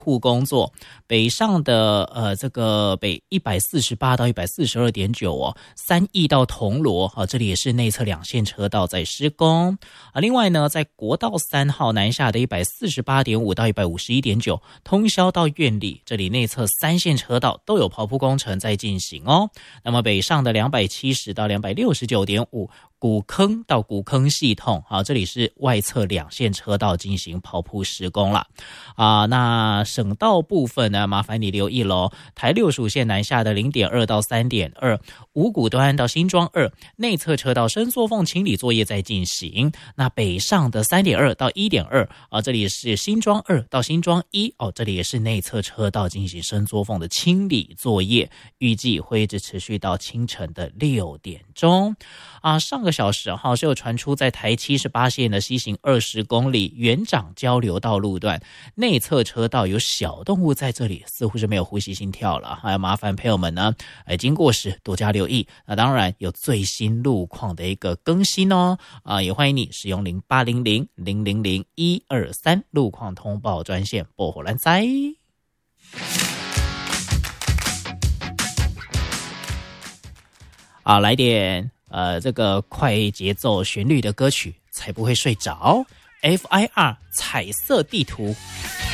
护工作，北上的这个北148到142.9哦，3义到铜锣这里也是内侧2线车道在施工另外呢，在国道3号南下的148.5到151.9，通霄到苑里，这里内侧3线车道都有刨铺工程在进行哦。那么北上的270到269.5。古坑到古坑系统这里是外侧2线车道进行刨铺施工了那省道部分呢，麻烦你留意咯，台65线南下的0.2到3.2，五股端到新庄2内侧车道伸缩缝清理作业在进行。那北上的3.2到1.2这里是新庄2到新庄1这里也是内侧车道进行伸缩缝的清理作业，预计会一直持续到清晨的6点钟上个小时是有传出在台78线的西行20公里园长交流道路段内侧车道有小动物在这里，似乎是没有呼吸心跳了，还要麻烦朋友们呢经过时多加留意。那当然有最新路况的一个更新哦也欢迎你使用0800-000-123路况通报专线报火兰灾来点这个快节奏旋律的歌曲才不会睡着。FIR 彩色地图。